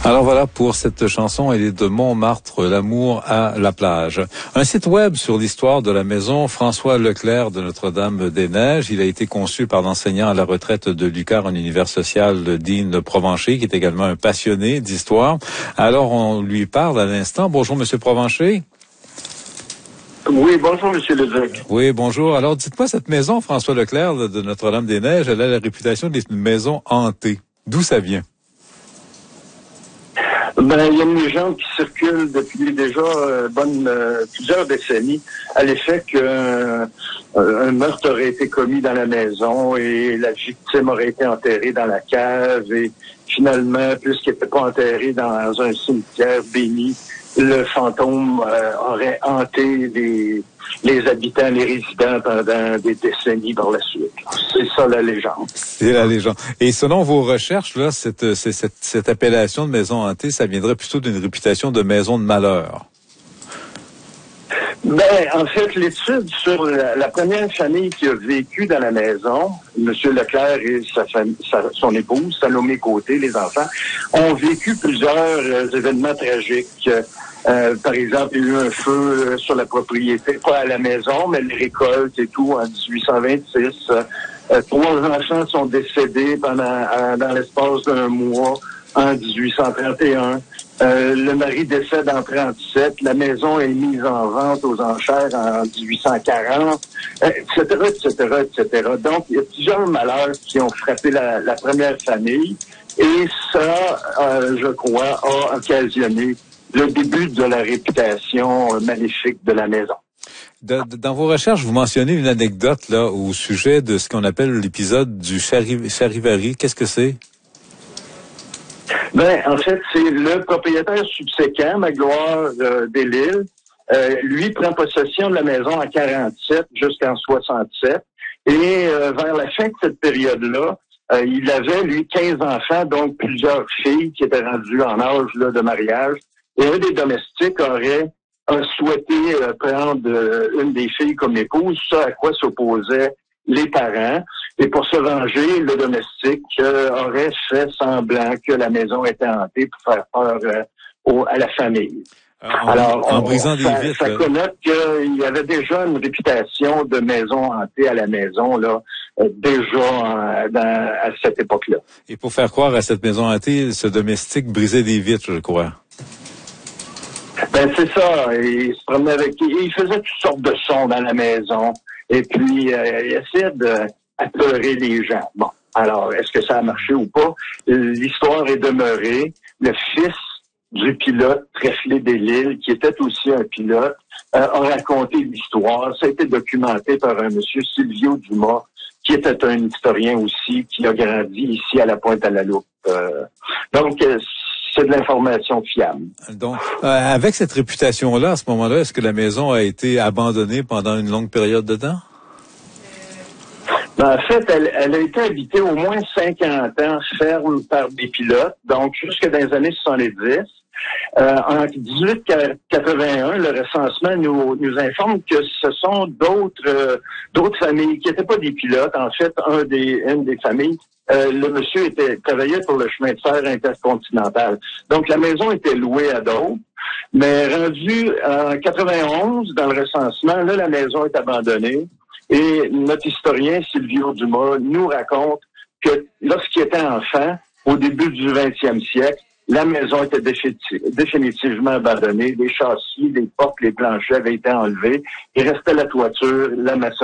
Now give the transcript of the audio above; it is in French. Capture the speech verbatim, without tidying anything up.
Alors voilà pour cette chanson, elle est de Montmartre, l'amour à la plage. Un site web sur l'histoire de la maison François Leclerc de Notre-Dame-des-Neiges. Il a été conçu par l'enseignant à la retraite de l'U Q A R, un univers social, Dean Provencher, qui est également un passionné d'histoire. Alors on lui parle à l'instant. Bonjour Monsieur Provencher. Oui, bonjour, Monsieur Leduc. Oui, bonjour. Alors, dites-moi, cette maison, François Leclerc, de Notre-Dame-des-Neiges, elle a la réputation d'être une maison hantée. D'où ça vient? Ben, il y a une légende qui circule depuis déjà euh, bonne, euh, plusieurs décennies à l'effet qu'un euh, un meurtre aurait été commis dans la maison et la victime aurait été enterrée dans la cave et finalement, puisqu'elle n'était pas enterrée dans un cimetière béni, le fantôme euh, aurait hanté les, les habitants, les résidents pendant des décennies par la suite. C'est ça la légende. C'est la légende. Et selon vos recherches, là, cette, cette, cette, cette appellation de maison hantée, ça viendrait plutôt d'une réputation de maison de malheur. Ben, en fait, l'étude sur la, la première famille qui a vécu dans la maison, M. Leclerc et sa famille, sa, son épouse, Salomé Côté, les enfants, ont vécu plusieurs euh, événements tragiques. Euh, par exemple, il y a eu un feu euh, sur la propriété, pas à la maison, mais les récoltes et tout, en dix-huit cent vingt-six. Euh, trois enfants sont décédés pendant euh, dans l'espace d'un mois en dix-huit cent trente et un. Euh, le mari décède en trente-sept. La maison est mise en vente aux enchères en dix-huit cent quarante, euh, et cetera, et cetera, et cetera. Donc, il y a plusieurs malheurs qui ont frappé la, la première famille. Et ça, euh, je crois, a occasionné le début de la réputation maléfique de la maison. Dans vos recherches, vous mentionnez une anecdote là au sujet de ce qu'on appelle l'épisode du Chariv- Charivari. Qu'est-ce que c'est? Ben, en fait, c'est le propriétaire subséquent, Magloire euh, des Lilles. Euh, lui prend possession de la maison en quarante-sept jusqu'en soixante-sept. Et euh, vers la fin de cette période-là, euh, il avait, lui, quinze enfants, donc plusieurs filles qui étaient rendues en âge là, de mariage. Et un des domestiques aurait a souhaité euh, prendre euh, une des filles comme épouse, ça à quoi s'opposaient les parents. Et pour se venger, le domestique euh, aurait fait semblant que la maison était hantée pour faire peur euh, au, à la famille. En, Alors, en on, brisant des ça, vitres. ça connote qu'il y avait déjà une réputation de maison hantée à la maison, là, euh, déjà en, dans, à cette époque-là. Et pour faire croire à cette maison hantée, ce domestique brisait des vitres, je crois. Ben c'est ça. Il se promenait avec, il faisait toutes sortes de sons dans la maison. Et puis euh, il essayait d'apeurer les gens. Bon, alors est-ce que ça a marché ou pas? L'histoire est demeurée. Le fils du pilote Trèflé des Lilles, qui était aussi un pilote, euh, a raconté l'histoire. Ça a été documenté par un monsieur Silvio Dumas, qui était un historien aussi, qui a grandi ici à la Pointe-à-la-Loupe. Euh, donc euh, c'est de l'information fiable. Donc, euh, avec cette réputation-là, à ce moment-là, est-ce que la maison a été abandonnée pendant une longue période de temps? Ben, en fait, elle, elle a été habitée au moins cinquante ans ferme par des pilotes, donc jusque dans les années soixante-dix. Euh, en dix-huit quatre-vingt-un, le recensement nous, nous informe que ce sont d'autres euh, d'autres familles qui n'étaient pas des pilotes. En fait, un des, une des familles, euh, le monsieur était travaillait pour le chemin de fer intercontinental. Donc, la maison était louée à d'autres. Mais rendu en quatre-vingt-onze, dans le recensement, là, la maison est abandonnée. Et notre historien, Silvio Dumas, nous raconte que lorsqu'il était enfant, au début du vingtième siècle, la maison était définitivement abandonnée. Les châssis, les portes, les planchers avaient été enlevés. Il restait la toiture, la maçonnerie.